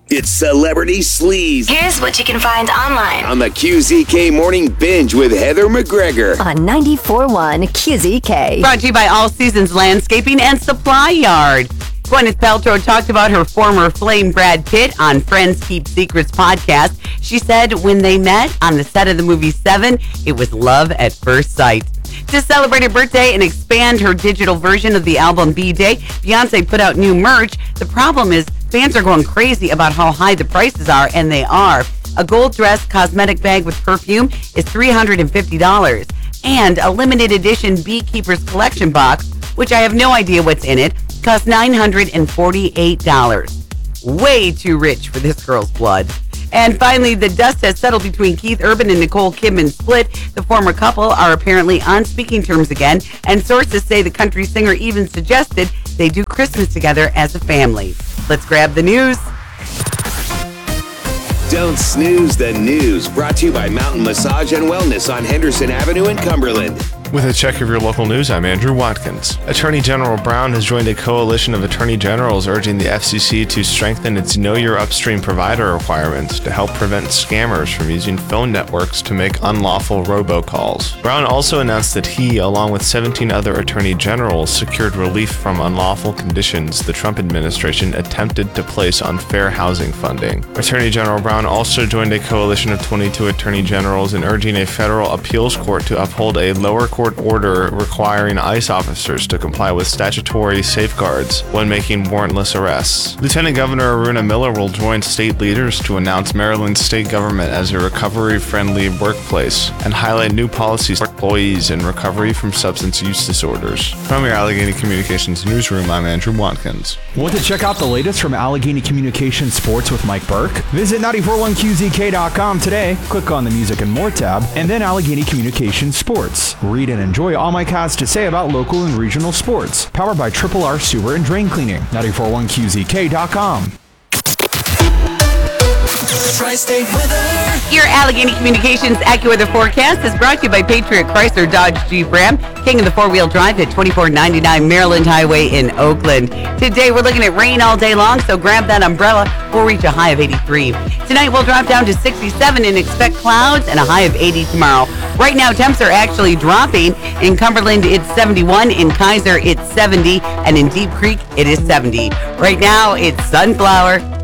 It's Celebrity Sleaze Here's what you can find online on the QZK Morning Binge with Heather McGregor on 94.1 QZK. Brought to you by All Seasons Landscaping and Supply Yard. Gwyneth Paltrow talked about her former flame Brad Pitt on Friends Keep Secrets podcast. She said when they met on the set of the movie Seven, it was love at first sight. To celebrate her birthday and expand her digital version of the album B-Day, Beyonce put out new merch. The problem is fans are going crazy about how high the prices are, and they are. A gold dress cosmetic bag with perfume is $350. And a limited edition Beekeeper's Collection box, which I have no idea what's in it, costs $948. Way too rich for this girl's blood. And finally, the dust has settled between Keith Urban and Nicole Kidman's split. The former couple are apparently on speaking terms again, and sources say the country singer even suggested they do Christmas together as a family. Let's grab the news. Don't snooze the news. Brought to you by Mountain Massage and Wellness on Henderson Avenue in Cumberland. With a check of your local news, I'm Andrew Watkins. Attorney General Brown has joined a coalition of attorney generals urging the FCC to strengthen its Know Your Upstream Provider requirements to help prevent scammers from using phone networks to make unlawful robocalls. Brown also announced that he, along with 17 other attorney generals, secured relief from unlawful conditions the Trump administration attempted to place on fair housing funding. Attorney General Brown also joined a coalition of 22 attorney generals in urging a federal appeals court to uphold a lower court order requiring ICE officers to comply with statutory safeguards when making warrantless arrests. Lieutenant Governor Aruna Miller will join state leaders to announce Maryland's state government as a recovery-friendly workplace and highlight new policies for employees in recovery from substance use disorders. From your Allegheny Communications newsroom, I'm Andrew Watkins. Want to check out the latest from Allegheny Communications Sports with Mike Burke? Visit 941QZK.com today, click on the Music and More tab, and then Allegheny Communications Sports. Read and enjoy all Mike has to say about local and regional sports. Powered by Triple R Sewer and Drain Cleaning. 941QZK.com. Tri-State weather. Your Allegheny Communications AccuWeather forecast is brought to you by Patriot Chrysler Dodge Jeep Ram, king of the four-wheel drive at 2499 Maryland Highway in Oakland. Today we're looking at rain all day long, so grab that umbrella. We'll reach a high of 83. Tonight we'll drop down to 67 and expect clouds and a high of 80 tomorrow. Right now temps are actually dropping. In Cumberland it's 71, in Kaiser it's 70, and in Deep Creek it is 70. Right now it's Sunflower.